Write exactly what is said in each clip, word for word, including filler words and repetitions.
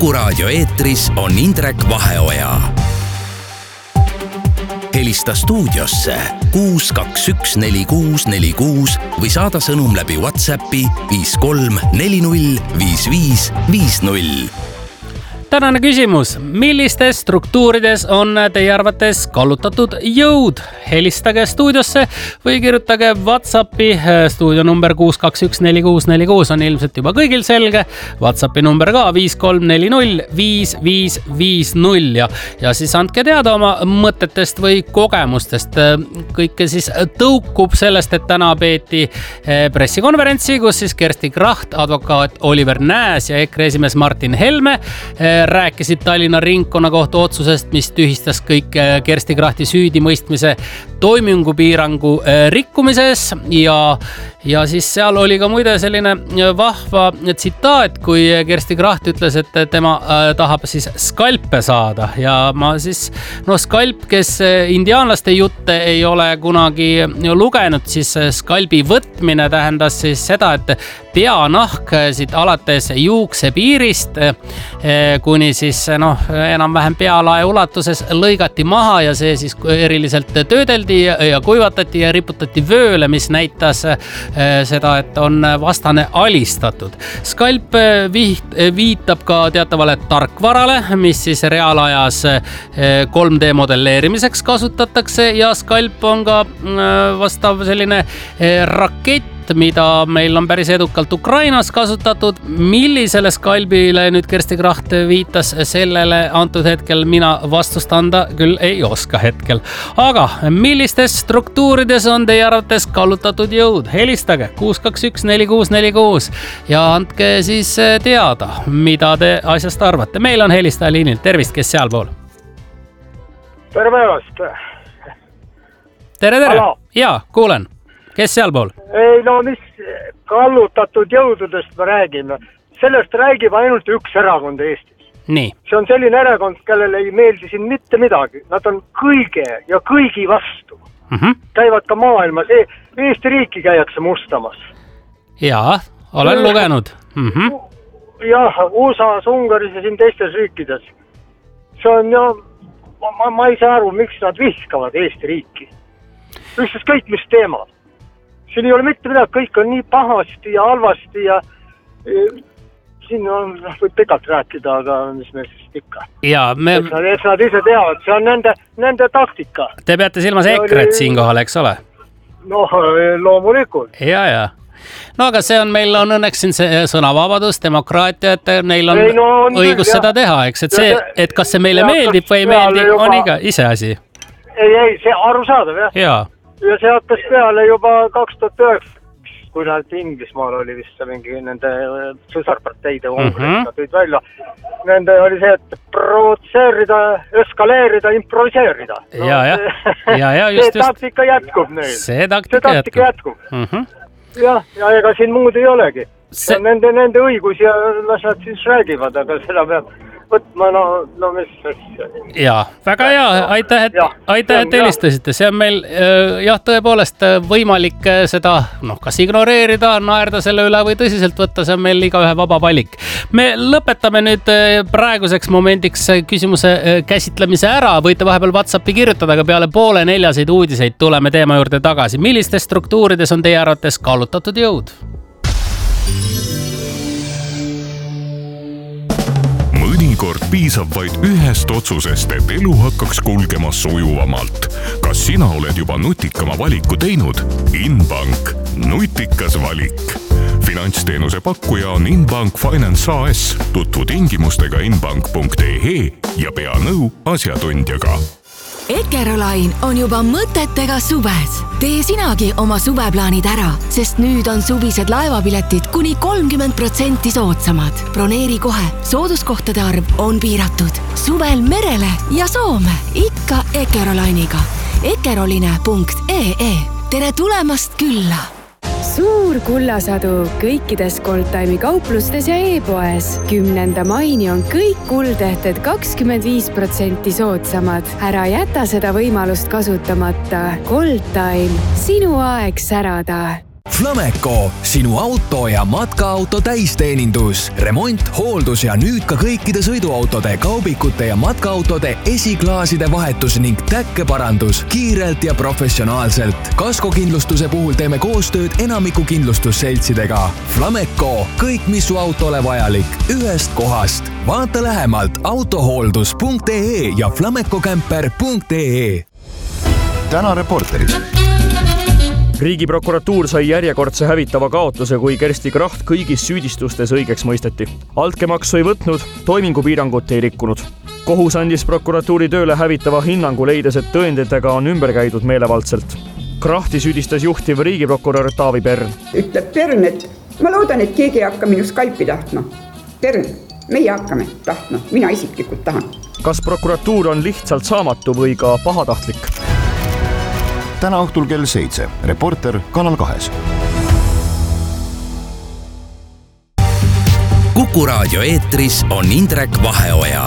Kuku Raadio eetris on Indrek Vaheoja. Helista stuudiosse kuus kaks üks neli kuus neli kuus või saada sõnum läbi WhatsAppi viis kolm neli null viis viis viis null. Tänane küsimus. Millistes struktuurides on teie arvates kallutatud jõud? Helistage stuudiosse või kirjutage WhatsAppi. Stuudio number kuus kaks üks neli kuus neli kuus on ilmselt juba kõigil selge. WhatsAppi number ka viis kolm neli null viis viis viis null ja, ja siis andke teada oma mõtetest või kogemustest. Kõike siis tõukub sellest, et täna peeti pressikonverentsi, kus siis Kersti Kracht, advokaat Oliver Nääs ja EKRE esimees Martin Helme rääkisid Tallinna ringkonnakohtu otsusest, mis tühistas kõik Kersti Krahti süüdimõistmise toimingupiirangu rikkumises ja, ja siis seal oli ka muide selline vahva tsitaat, kui Kersti Kraht ütles, et tema tahab siis skalpe saada ja ma siis, no skalp, kes indiaanlaste jutte ei ole kunagi lugenud, siis skalbi võtmine tähendas siis seda, et peanahk siit alates juuksepiirist kuni siis noh, enam-vähem pealae ulatuses lõigati maha ja see siis eriliselt töödeldi ja kuivatati ja riputati vööle, mis näitas seda, et on vastane alistatud. Skalp viitab ka teatavale tarkvarale, mis siis reaalajas kolm D modelleerimiseks kasutatakse ja skalp on ka vastav selline rakett, mida meil on päris edukalt Ukrainas kasutatud. Millisele skalbile nüüd Kersti Kraht viitas, sellele antud hetkel mina vastust anda küll ei oska hetkel. Aga millistes struktuurides on teie arvates kallutatud jõud? Helistage kuus kaks üks neli kuus neli kuus ja andke siis teada, mida te asjast arvate. Meil on helistaja liinil. Tervist, kes sealpool? Tere päevast! Tere, tere! Jaa, kuulen. Kes sealpool? Ei, no mis kallutatud jõududest me räägime. Sellest räägib ainult üks erakond Eestis. Nii. See on selline erakond, kellele ei meeldi siin mitte midagi. Nad on kõige ja kõigi vastu. Mm-hmm. Käivad ka maailmas. Eesti riiki käiakse mustamas. Jaa, olen lugenud. Mm-hmm. Jah, U S A-s, Ungaris ja siin teistes riikides. See on ja, ma, ma ei saa aru, miks nad vihkavad Eesti riiki. Ükstas kõik, mis teema. Siin ei ole mitte midagi, kõik on nii pahasti ja halvasti ja e, siin on, võib pikalt rääkida, aga mis me siis ikka. Ja, me... eks, nad, eks nad ise teavad, see on nende, nende taktika. Te peate silmas EKRE-t siin kohal, eks ole? No, loomulikult. Ja, ja. No aga see on, meil on õnneks siin see sõnavabadus, demokraatia, et neil on, ei, no, on õigus jah. Seda teha, eks, et see, et kas see meile ja, meeldib või ei meeldi, juba... on iga ise asi. Ei, ei, see arusaadav, jah. Jaa. Ja see hakkas peale juba kaks tuhat üheksa, kui nad Inglismaal oli vist mingi nende sõsarparteide mm-hmm. tõid välja. Nende oli see, et provotseerida, eskaleerida, improviseerida. No, ja, ja. Ja, ja, just, see taktika jätkub neil. See taktika, see taktika jätkub. jätkub. Mm-hmm. Jah, ja ega siin muud ei olegi. See on nende, nende õigus ja las nad siis räägivad, aga seda peab võtma, no, no mis... Jaa, väga hea, aitäh, et, ja, aitäh, et helistasite. See on meil jah, tõepoolest võimalik seda, noh, kas ignoreerida, naerda selle üle või tõsiselt võtta, see on meil iga ühe vaba valik. Me lõpetame nüüd praeguseks momendiks küsimuse käsitlemise ära, võite vahepeal WhatsAppi kirjutada, aga peale poole neljaseid uudiseid tuleme teema juurde tagasi. Millistes struktuurides on teie arvates kallutatud jõud? Mõnikord piisab vaid ühest otsusest, et elu hakkaks kulgema sujuvamalt. Kas sina oled juba nutikama valiku teinud? Inbank. Nutikas valik. Finantsteenuse pakkuja on Inbank Finance A S. Tutvu tingimustega inbank punkt e e ja pea nõu asjatundjaga. Eckerolain on juba mõtetega suves. Tee sinagi oma suveplaanid ära, sest nüüd on suvised laevapiletid kuni kolmkümmend protsenti soodsamad. Broneeri kohe, sooduskohtade arv on piiratud. Suvel merele ja Soome, ikka Eckerolainiga. Eckeroline punkt e e. Tere tulemast külla! Suur kullasadu kõikides Goldtime'i kauplustes ja e-poes. Kümnenda maini on kõik kuldehted kakskümmend viis protsenti soodsamad. Ära jäta seda võimalust kasutamata. Goldtime. Sinu aeg särada. Flameco, sinu auto ja matkaauto täisteenindus. Remont, hooldus ja nüüd ka kõikide sõiduautode, kaubikute ja matkaautode esiklaaside vahetus ning täkkeparandus kiirelt ja professionaalselt. Kaskokindlustuse puhul teeme koostööd enamiku kindlustusseltsidega. Flameco, kõik mis su autole vajalik, ühest kohast. Vaata lähemalt autohooldus punkt ee ja flamecocamper punkt ee. Täna Reporteris. Riigiprokuratuur sai järjekordse hävitava kaotuse, kui Kersti Kracht kõigis süüdistustes õigeks mõisteti. Altkäemaksu ei võtnud, toimingupiirangut ei rikkunud. Kohus andis prokuratuuri tööle hävitava hinnangu, leides, et tõenditega on ümber käidud meelevaldselt. Krahti süüdistas juhtiv riigiprokurör Taavi Pern. Ütleb Pern, et ma loodan, et keegi ei hakka minu skalpi tahtma. Pern, meie hakkame tahtma, mina isiklikult tahan. Kas prokuratuur on lihtsalt saamatu või ka pahatahtlik? Täna õhtul kell seitse. Reporter Kanal kahes. Kuku raadio eetris on Indrek Vaheoja.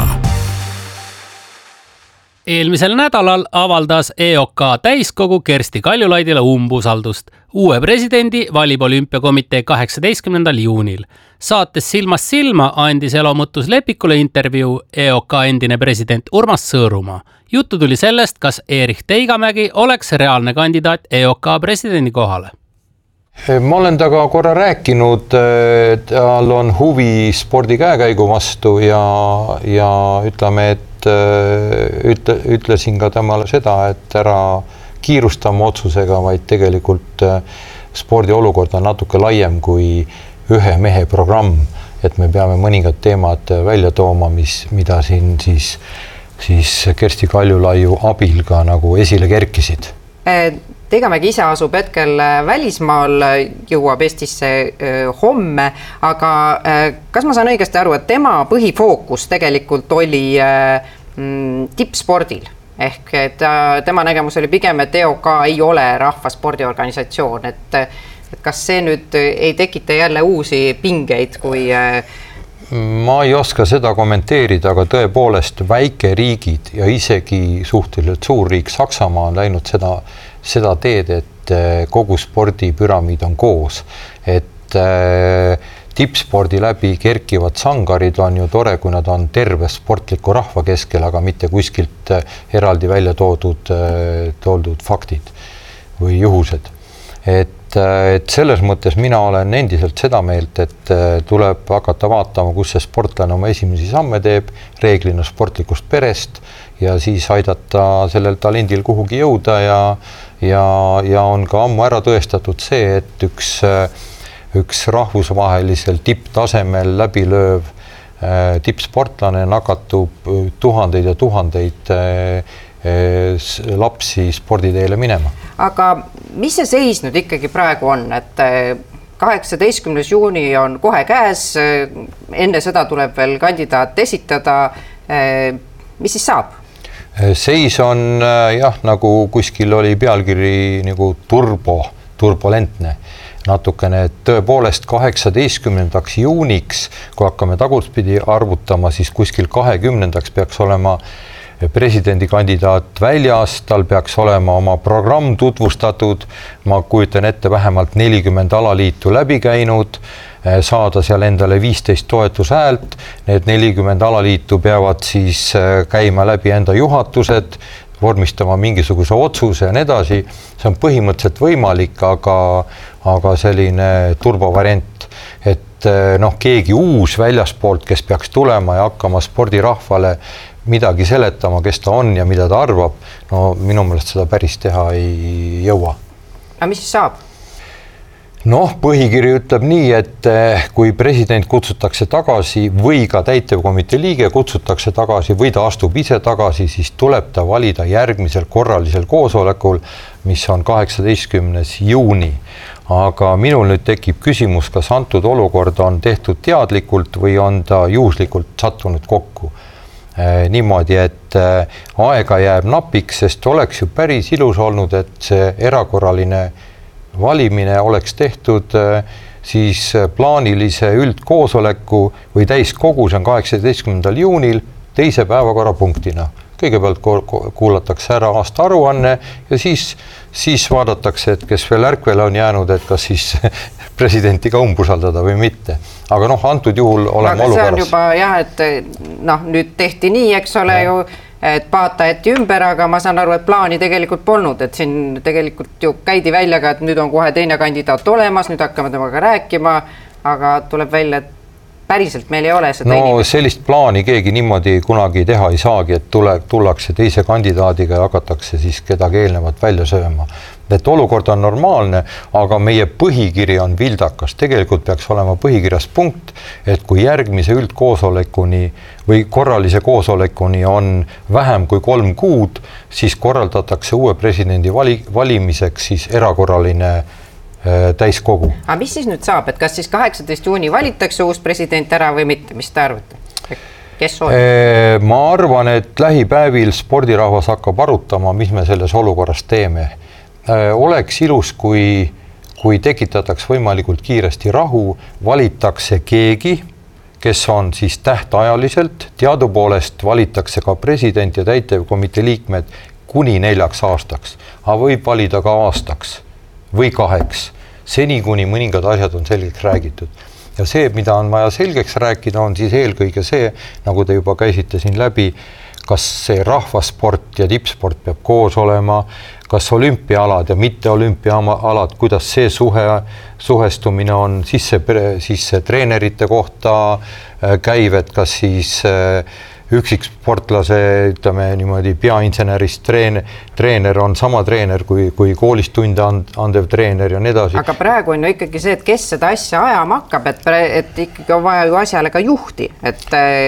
Eelmisel nädalal avaldas E O K täiskogu Kersti Kaljulaidile umbusaldust. Uue presidendi valib olümpiakomitee kaheksateistkümnendal juunil. Saates Silmast silma andis Elomutus Lepikule intervjuu E O K endine president Urmas Sõõrumaa. Juttu tuli sellest, kas Erich Teigamägi oleks reaalne kandidaat E O K presidendi kohale. Ma olen taga korra rääkinud, tal on huvi spordi käekäigu vastu ja, ja ütleme, et ütle, ütlesin ka temale seda, et ära kiirustama otsusega, vaid tegelikult spordi olukord on natuke laiem kui ühe mehe programm, et me peame mõningad teemad välja tooma, mis, mida siin siis, siis Kersti Kaljulaiu abil ka nagu esile kerkisid. Teigamägi ise asub hetkel välismaal, jõuab Eestisse homme, aga kas ma saan õigesti aru, et tema põhifookus tegelikult oli tippspordil? Ehk et tema nägemus oli pigem, et E O K ei ole rahvaspordiorganisatsioon, et, et kas see nüüd ei tekita jälle uusi pingeid, kui... Ma ei oska seda kommenteerida, aga tõepoolest väike riigid ja isegi suhteliselt suur riik Saksamaa on läinud seda, seda teed, et kogu spordipüramiid on koos. Et tippspordi läbi kerkivad sangarid on ju tore, kui nad on terve sportliku rahva keskel, aga mitte kuskilt eraldi välja toodud, toodud faktid või juhused. Et, et selles mõttes mina olen endiselt seda meelt, et tuleb hakata vaatama, kus see sportlane oma esimesi samme teeb, reeglina sportlikust perest ja siis aidata sellel talendil kuhugi jõuda ja, ja, ja on ka ammu ära tõestatud see, et üks, üks rahvusvahelisel tipptasemel läbilööv tippsportlane nakatub tuhandeid ja tuhandeid lapsi sporditeele minema. Aga mis see seis nüüd ikkagi praegu on, et kaheksateistkümnes juuni on kohe käes, enne seda tuleb veel kandidaat esitada, mis siis saab? Seis on jah, nagu kuskil oli pealkiri nagu turbo, turbulentne. Natukene, et tõepoolest kaheksateistkümnendaks juuniks, kui hakkame tagurspidi arvutama, siis kuskil kahekümnendaks peaks olema presidendikandidaat väljas, tal peaks olema oma programm tutvustatud, ma kujutan ette vähemalt nelikümmend alaliitu läbi käinud, saada seal endale viisteist toetushäält, need nelikümmend alaliitu peavad siis käima läbi enda juhatused, vormistama mingisuguse otsuse ja nii edasi, see on põhimõtteliselt võimalik, aga, aga selline turbovariant, et noh, keegi uus väljaspoolt, kes peaks tulema ja hakkama spordirahvale midagi seletama, kes ta on ja mida ta arvab, no minu meelest seda päris teha ei jõua. Aga mis siis saab? Noh, põhikiri ütleb nii, et kui president kutsutakse tagasi või ka täitevkomitee liige kutsutakse tagasi või ta astub ise tagasi, siis tuleb ta valida järgmisel korralisel koosolekul, mis on kaheksateistkümnes juuni. Aga minul nüüd tekib küsimus, kas antud olukord on tehtud teadlikult või on ta juhuslikult sattunud kokku. Niimoodi, et aega jääb napiks, sest oleks ju päris ilus olnud, et see erakorraline valimine oleks tehtud siis plaanilise üldkoosoleku või täiskogu, see on kaheksateistkümnendal juunil, teise päevakorrapunktina. kõigepealt kuulatakse ära aasta aruanne ja siis, siis vaadatakse, et kes veel ärkvele on jäänud, et kas siis presidenti ka umbusaldada või mitte. Aga noh, antud juhul oleme olukorras. See on juba jah, et noh, nüüd tehti nii, eks ole ja. ju, et paata jätti ümber, aga ma saan aru, et plaani tegelikult polnud, et siin tegelikult ju käidi välja ka, et nüüd on kohe teine kandidaat olemas, nüüd hakkame temaga rääkima, aga tuleb välja, et päriselt meil ei ole seda no inimest. Sellist plaani keegi niimoodi kunagi teha ei saagi, et tule, tullakse teise kandidaadiga ja hakatakse siis kedagi eelnevalt välja sööma. Et olukord on normaalne, aga meie põhikiri on vildakas. Tegelikult peaks olema põhikirjas punkt, et kui järgmise üldkoosolekuni või korralise koosolekuni on vähem kui kolm kuud, siis korraldatakse uue presidendi vali, valimiseks siis erakorraline täiskogu. Aga mis siis nüüd saab, et kas siis kaheksateist juuni valitakse uus president ära või mitte, mis te arvate? Kes on? Ma arvan, et lähipäevil spordirahvas hakkab arutama, mis me selles olukorras teeme. Oleks ilus, kui, kui tekitataks võimalikult kiiresti rahu, valitakse keegi, kes on siis tähtajaliselt, teadupoolest valitakse ka president ja täitevkomitee liikmed kuni neljaks aastaks, aga võib valida ka aastaks või kaheks, seni kuni mõningad asjad on selgeks räägitud. Ja see, mida on vaja selgeks rääkida, on siis eelkõige see, nagu te juba käisite siin läbi, kas see rahvasport ja tippsport peab koos olema, kas olümpiaalad ja mitte olümpiaalad, kuidas see suhe, suhestumine on, siis see, siis see treenerite kohta käivad, kas siis üksik sportlase, ütleme niimoodi peainsenerist treen, treener on sama treener kui, kui koolis tunde andev treener ja nii edasi. Aga praegu on ju ikkagi see, et kes seda asja ajama hakkab, et, et ikkagi on vaja ju asjale ka juhti, et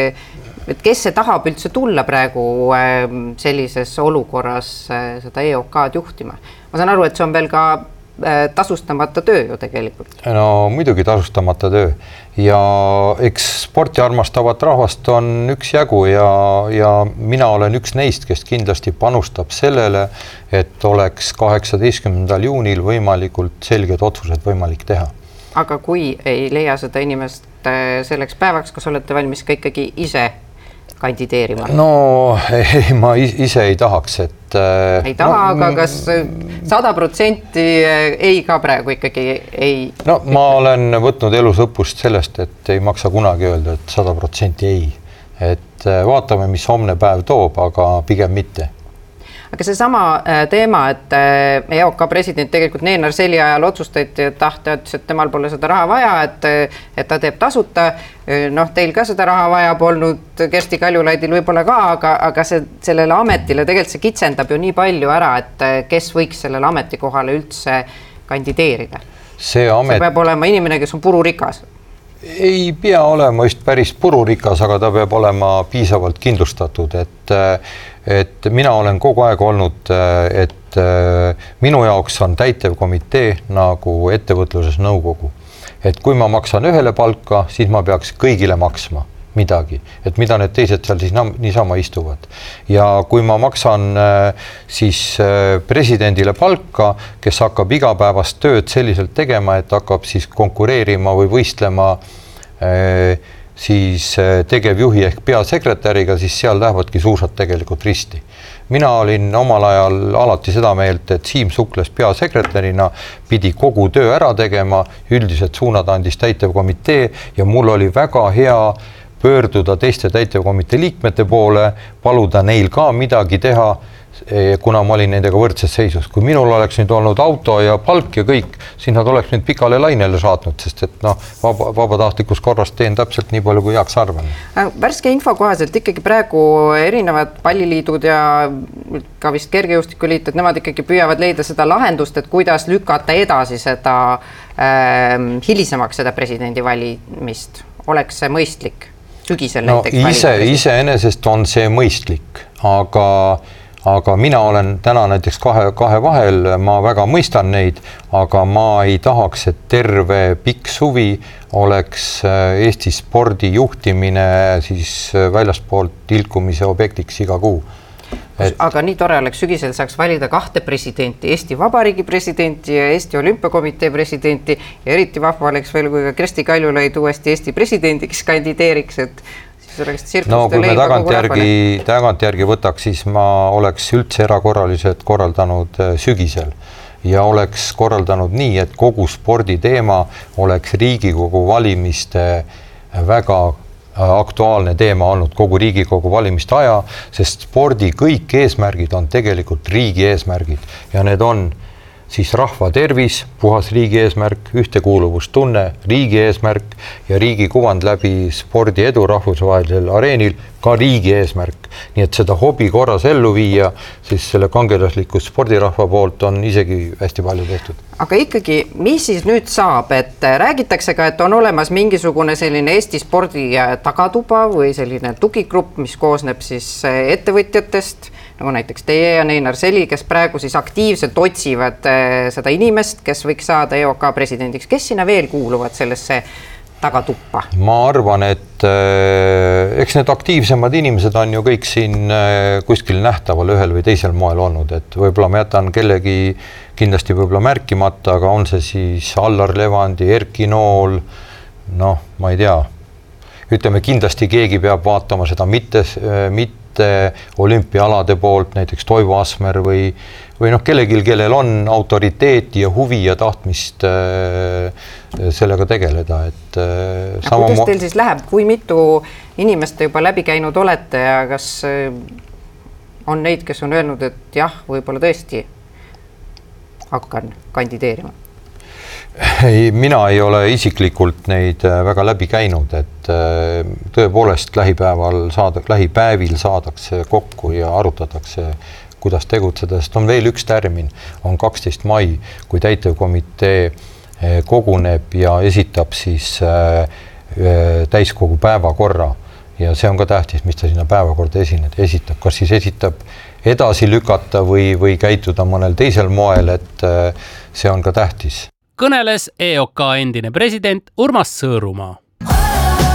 et kes see tahab üldse tulla praegu sellises olukorras seda E O K-d juhtima. Ma saan aru, et see on veel ka tasustamata töö ju tegelikult. No muidugi tasustamata töö ja eks sporti armastavat rahvast on üks jagu ja, ja mina olen üks neist, kes kindlasti panustab sellele, et oleks kaheksateistkümnendal juunil võimalikult selged otsused võimalik teha. Aga kui ei leia seda inimest selleks päevaks, kas olete valmis ka ikkagi ise kandideerima? No ei, ma ise ei tahaks, et... Ei taha, no, aga kas sada protsenti ei ka praegu ikkagi ei... No ma olen võtnud elus õppust sellest, et ei maksa kunagi öelda, et sada protsenti ei. Et vaatame, mis homne päev toob, aga pigem mitte. Aga see sama teema, et E O K president tegelikult Neenar Seli ajal otsustati, et tahta ütles, et temal pole seda raha vaja, et, et ta teeb tasuta. Noh, teil ka seda raha vaja polnud, Kersti Kaljulaidil võib-olla ka, aga, aga see, sellele ametile tegelikult see kitsendab ju nii palju ära, et kes võiks sellele ametikohale üldse kandideerida. See, amet... see peab olema inimene, kes on pururikas. Ei pea olema just päris pururikas, aga ta peab olema piisavalt kindlustatud, et, et mina olen kogu aeg olnud, et minu jaoks on täitevkomitee nagu ettevõtluses nõukogu. Et kui ma maksan ühele palka, siis ma peaks kõigile maksma midagi, et mida need teised seal siis niisama istuvad. Ja kui ma maksan siis presidendile palka, kes hakkab igapäevast tööd selliselt tegema, et hakkab siis konkureerima või võistlema siis tegevjuhi ehk peasekretäriga, siis seal lähevadki suusad tegelikult risti. Mina olin omal ajal alati seda meelt, et Siim Sukles peasekretärina pidi kogu töö ära tegema, üldised suunad andis täitevkomitee ja mul oli väga hea pöörduda teiste täitevkomitee liikmete poole, paluda neil ka midagi teha, kuna ma olin nendega võrdses seisus. Kui minul oleks nüüd olnud auto ja palk ja kõik, siis nad oleks nüüd pikale lainele saatnud, sest et noh, vaba, vabatahtlikus korras teen täpselt nii palju, kui heaks arvan. Värske info kohaselt ikkagi praegu erinevad palliliidud ja ka vist kergejõustikuliit, et nemad ikkagi püüavad leida seda lahendust, et kuidas lükata edasi seda äh, hilisemaks seda presidendi valimist. Oleks see mõistlik? Sügisel no, näiteks ise, ise enesest on see mõistlik, aga, aga mina olen täna näiteks kahe, kahe vahel, ma väga mõistan neid, aga ma ei tahaks, et terve pikk suvi oleks Eesti spordi juhtimine siis väljaspoolt ilkumise objektiks iga kuu. Et... Aga nii tore oleks, sügisel saaks valida kahte presidenti, Eesti Vabariigi presidenti ja Eesti Olümpiakomitee presidenti ja eriti vahva oleks veel, kui ka Kersti Kaljulaid uuesti Eesti presidendiks kandideeriks, et sellest tsirkust no kui me tagantjärgi, tagantjärgi võtaks, siis ma oleks üldse erakorralised korraldanud sügisel ja oleks korraldanud nii, et kogu sporditeema oleks Riigikogu valimiste väga aktuaalne teema olnud kogu Riigikogu valimiste aja, sest spordi kõik eesmärgid on tegelikult riigi eesmärgid ja need on siis rahva tervis, puhas riigi eesmärk, ühtekuuluvustunne, riigi eesmärk ja riigi kuvand läbi spordi edu rahvusvahelisel areenil ka riigi eesmärk. Nii et seda hobi korras ellu viia, siis selle kangelasliku spordirahva poolt on isegi hästi palju tehtud. Aga ikkagi, mis siis nüüd saab, et räägitakse ka, et on olemas mingisugune selline Eesti spordi tagatuba või selline tugigrupp, mis koosneb siis ettevõtjatest, nagu näiteks teie ja Neinar Seli, kes praegu siis aktiivselt otsivad seda inimest, kes võiks saada E O K presidendiks. Kes sinna veel kuuluvad sellesse tagatuppa? Ma arvan, et äh, eks need aktiivsemad inimesed on ju kõik siin äh, kuskil nähtaval ühel või teisel moel olnud, et võib-olla ma jätan kellegi kindlasti võib-olla märkimata, aga on see siis Allar Levandi, Erki Nool, noh, ma ei tea, ütleme kindlasti keegi peab vaatama seda mitte, mitte olümpiaalade poolt, näiteks Toivo Asmer või, või noh, kellegil, kellel on autoriteeti ja huvi ja tahtmist äh, sellega tegeleda. Et, äh, sama kuidas teil siis läheb, kui mitu inimest juba läbi käinud olete ja kas äh, on neid, kes on öelnud, et jah, võib-olla tõesti hakkan kandideerima? Ei, mina ei ole isiklikult neid väga läbi käinud, et tõepoolest lähipäeval saada, lähipäevil saadakse kokku ja arutatakse, kuidas tegutseda, sest on veel üks tärmin, on kaksteist mai, kui täitevkomitee koguneb ja esitab siis täiskogu päevakorra ja see on ka tähtis, mis ta sinna päevakorda esineb, esitab, kas siis esitab edasi lükata või, või käituda mõnel teisel moel, et see on ka tähtis. Kõneles E O K endine president Urmas Sõõrumaa.